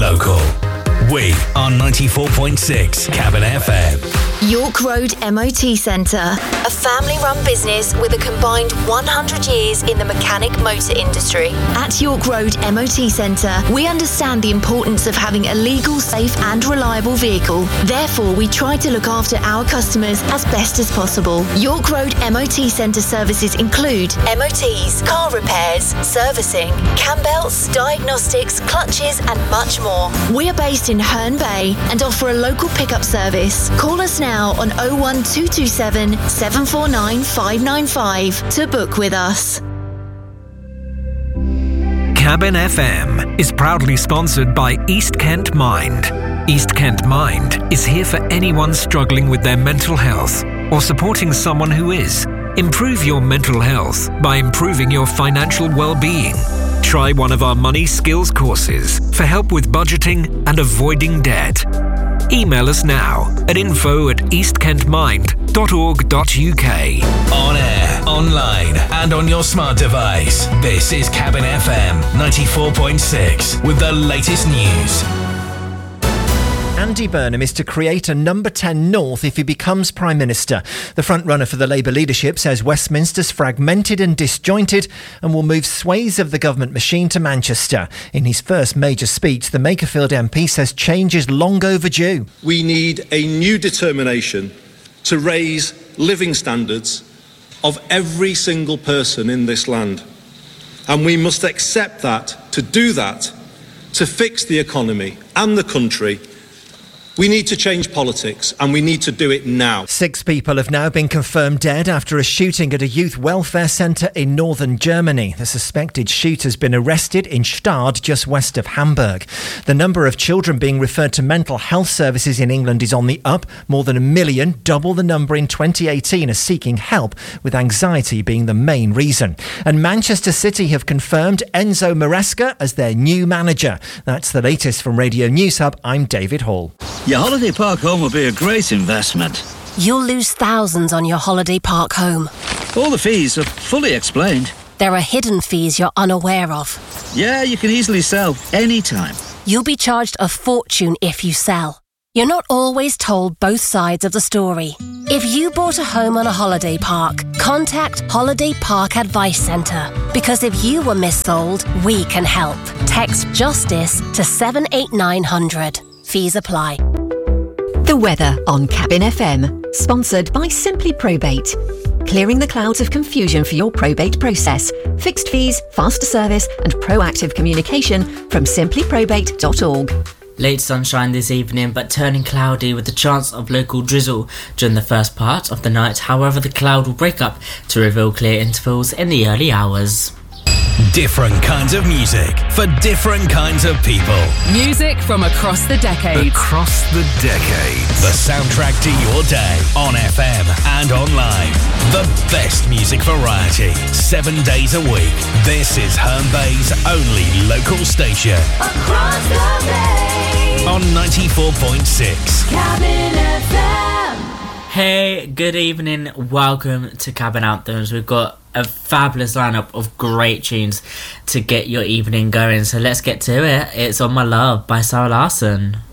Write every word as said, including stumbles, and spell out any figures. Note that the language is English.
local. We are ninety-four point six Cabin F M. York Road M O T Centre, a family-run business with a combined one hundred years in the mechanic motor industry. At York Road M O T Centre, we understand the importance of having a legal, safe and reliable vehicle. Therefore, we try to look after our customers as best as possible. York Road M O T Centre services include M O Ts, car repairs, servicing, cam belts, diagnostics, clutches and much more. We are based in Herne Bay and offer a local pickup service. Call us now on oh one two two seven, seven four nine, five nine five to book with us. Cabin F M is proudly sponsored by East Kent Mind. East Kent Mind is here for anyone struggling with their mental health or supporting someone who is. Improve your mental health by improving your financial well-being. Try one of our money skills courses for help with budgeting and avoiding debt. Email us now at info at east kent mind dot org dot u k. On air, online and on your smart device. This is Cabin F M ninety-four point six with the latest news. Andy Burnham is to create a number ten North if he becomes Prime Minister. The frontrunner for the Labour leadership says Westminster's fragmented and disjointed and will move swathes of the government machine to Manchester. In his first major speech, the Makerfield M P says change is long overdue. We need a new determination to raise living standards of every single person in this land. And we must accept that, to do that, to fix the economy and the country, we need to change politics, and we need to do it now. Six people have now been confirmed dead after a shooting at a youth welfare centre in northern Germany. The suspected shooter's been arrested in Stade, just west of Hamburg. The number of children being referred to mental health services in England is on the up. More than a million, double the number in twenty eighteen, are seeking help, with anxiety being the main reason. And Manchester City have confirmed Enzo Maresca as their new manager. That's the latest from Radio News Hub. I'm David Hall. Your holiday park home will be a great investment. You'll lose thousands on your holiday park home. All the fees are fully explained. There are hidden fees you're unaware of. Yeah, you can easily sell anytime. You'll be charged a fortune if you sell. You're not always told both sides of the story. If you bought a home on a holiday park, contact Holiday Park Advice Centre. Because if you were missold, we can help. Text JUSTICE to seven eight nine hundred. Fees apply. The weather on Cabin F M, sponsored by Simply Probate. Clearing the clouds of confusion for your probate process. Fixed fees, faster service and proactive communication from simply probate dot org. Late sunshine this evening, but turning cloudy with the chance of local drizzle during the first part of the night. However, the cloud will break up to reveal clear intervals in the early hours. Different kinds of music for different kinds of people. Music from across the decades. Across the decades. The soundtrack to your day on F M and online. The best music variety, seven days a week. This is Herne Bay's only local station. Across the bay. On ninety-four point six. Cabin F M. Hey, good evening. Welcome to Cabin Anthems. We've got a fabulous lineup of great tunes to get your evening going. So let's get to it. It's On My Love by Sarah Larsson.